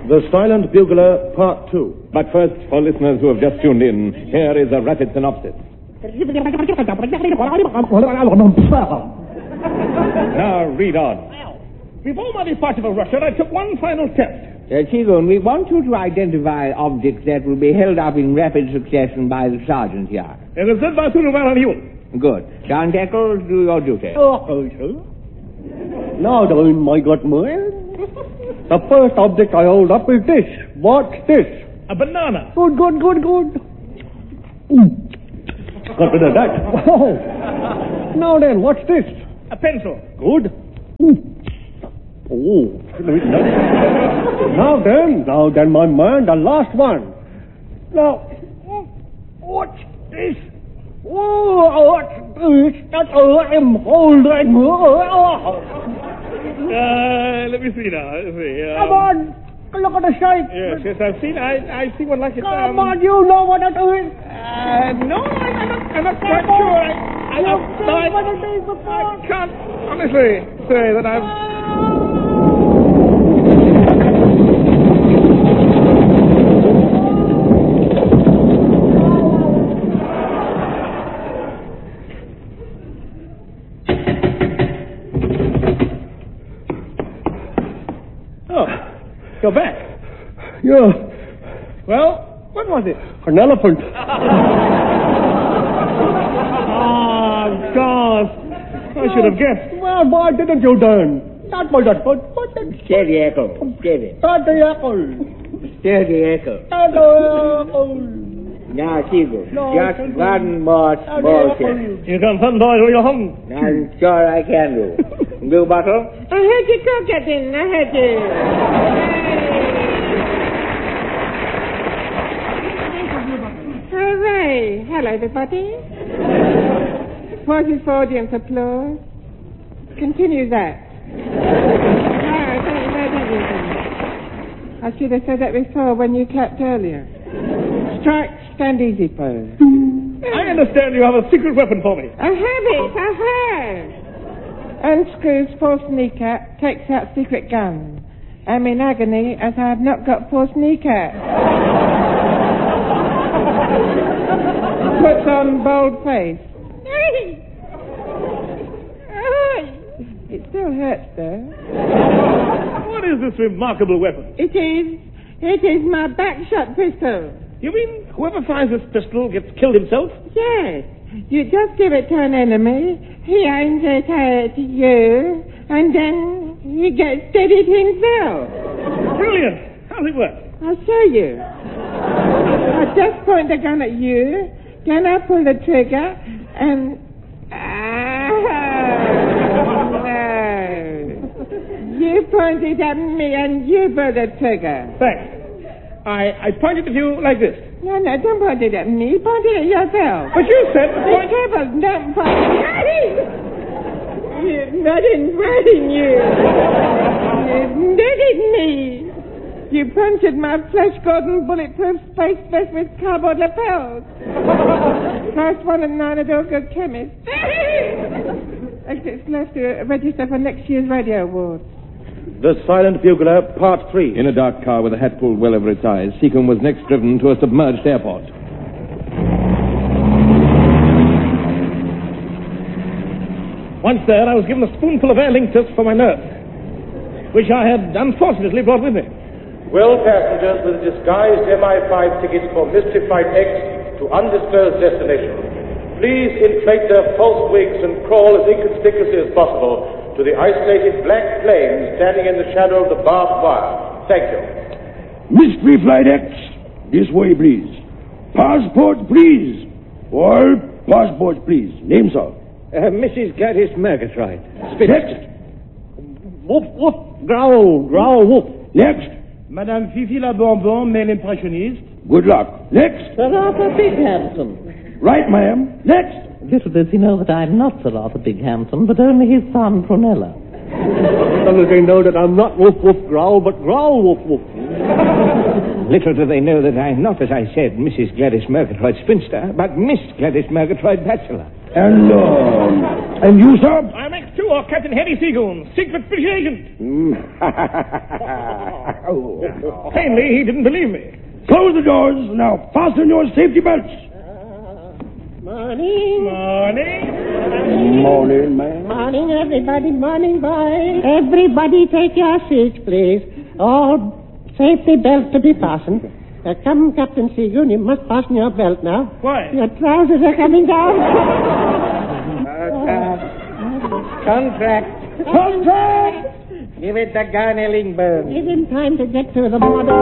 The Silent Bugler, Part 2. But first, for listeners who have just tuned in, here is a rapid synopsis. Now, read on. Before my departure for Russia, I took one final test. Seagoon, we want you to identify objects that will be held up in rapid succession by the sergeant here. It is said by Sunuval and you. Good. Sergeant Eccles, do your duty. Now then, my good man. The first object I hold up is this. What's this? A banana. Good. Got rid of that. Oh. Now then, what's this? A pencil. Good. Oh. Now then, my man, the last one. Now, what's this? Oh, what's this? That I'm holding. Let me see now. Come on. Look at the shape. Yes, I've seen. I see one like it. Come on, you know what it is. No, I'm not quite sure. I can't honestly say that I've... Oh, you're back. Yeah. Well, what was it? An elephant. Gosh. I should have guessed. Well, why didn't you then? That was a good. Steady, Eccles. Steady. Steady, Eccles. Steady, Eccles. Steady, Eccles. Now, Seagoon, just one more small test. You can send boys your home. I'm sure I can do. Blue Bottle? I heard you go, Captain. I heard you. Hooray. Hello, everybody. Pauses for audience applause. Continue that. I should have said that before when you clapped earlier. Strike, stand easy pose. I understand you have a secret weapon for me. I have. Unscrews false kneecap, takes out secret gun. I'm in agony as I have not got false kneecap. Puts on bold face. It still hurts though. What is this remarkable weapon? It is my backshot pistol. You mean whoever finds this pistol gets killed himself? Yes. You just give it to an enemy, he aims it at you, and then he gets steadied himself. Brilliant. How does it work? I'll show you. I just point the gun at you, then I pull the trigger, and... No. You point it at me, and you pull the trigger. Thanks. I pointed at you like this. No, don't point it at me. Point it at yourself. But you said... Be careful. Don't point it. You're not inviting you. You've netted me. You punctured my flesh-golden bulletproof space vest with cardboard lapels. First one and 9 at all good chemists. Exits left to register for next year's radio awards. The Silent Bugler, Part 3. In a dark car with a hat pulled well over its eyes, Seacombe was next driven to a submerged airport. Once there, I was given a spoonful of Aer Lingus for my nerves, which I had unfortunately brought with me. Will passengers with disguised MI5 tickets for Mystery Flight X to undisclosed destination, please inflate their false wigs and crawl as inconspicuously as possible to the isolated black plane standing in the shadow of the barbed wire. Thank you. Mystery Flight X, this way, please. Passport, please. All passports, please. Name, sir. Mrs. Gladys Murgatroyd. Next. Woof, woof. Growl, growl, woof. Next. Madame Fifi la Bonbon, male impressioniste. Good luck. Next. Sir Arthur Bighampton. Right, ma'am. Next. Little does he know that I'm not Sir Arthur Bighampton, but only his son, Prunella. Little do they know that I'm not woof, woof, growl, but growl, woof, woof. Little do they know that I'm not, as I said, Mrs. Gladys Murgatroyd Spinster, but Miss Gladys Murgatroyd Bachelor. And you, sir? I'm X2, or Captain Harry Seagoon, secret British agent. Plainly, he didn't believe me. Close the doors. Now fasten your safety belts. Morning. Morning, man. Morning, everybody. Morning, boys. Everybody take your seats, please. All safety belts to be fastened. Come, Captain Seagoon, you must fasten your belt now. Why? Your trousers are coming down. Contract. Contract! Give it the Garnelling burn. Give him time to get to the border.